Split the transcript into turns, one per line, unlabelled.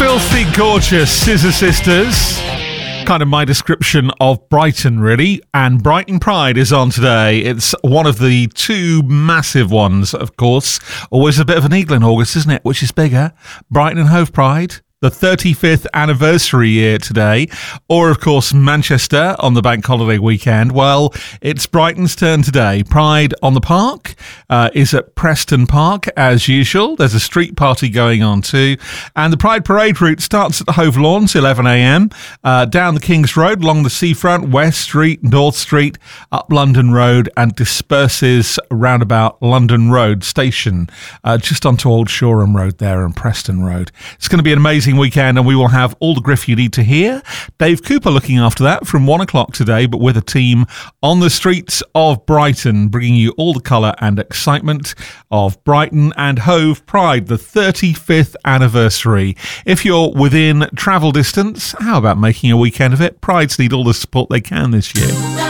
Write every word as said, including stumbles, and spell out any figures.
Filthy gorgeous Scissor Sisters. Kind of my description of Brighton, really. And Brighton Pride is on today. It's one of the two massive ones, of course. Always a bit of an eagle in August, isn't it? Which is bigger? Brighton and Hove Pride. The thirty-fifth anniversary year today, or of course Manchester on the bank holiday weekend. Well, it's Brighton's turn today. Pride on the Park uh, is at Preston Park as usual. There's a street party going on too, and the Pride Parade route starts at the Hove Lawns, eleven a.m. Uh, down the King's Road along the seafront, West Street, North Street, up London Road, and disperses round about London Road Station, uh, just onto Old Shoreham Road there and Preston Road. It's going to be an amazing weekend, and we will have all the griff you need to hear. Dave Cooper looking after that from one o'clock today, but with a team on the streets of Brighton, bringing you all the colour and excitement of Brighton and Hove Pride, the thirty-fifth anniversary. If you're within travel distance, how about making a weekend of it? Prides need all the support they can this year.